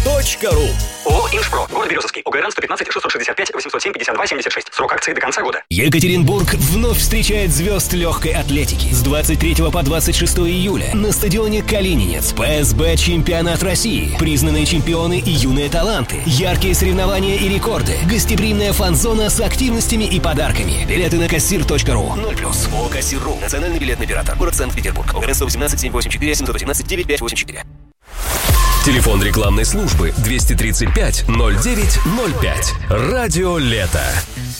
ООО «Иншпро». Город Березовский. ОГРН 115 665 807 52 76. Срок акции до конца года. Екатеринбург вновь встречает звезд легкой атлетики. С 23 по 26 июля на стадионе Калининец ПСБ чемпионат России. Признанные чемпионы и юные таланты. Яркие соревнования и рекорды. Гостеприимная фан-зона с активностями и подарками. Билеты на кассир.ру. 0+. ООО «Кассир.ру». Национальный билетный оператор. Город Санкт-Петербург. ОГРН 118 784 718 9584. Телефон рекламной службы 235 09 05. Радио «Лето».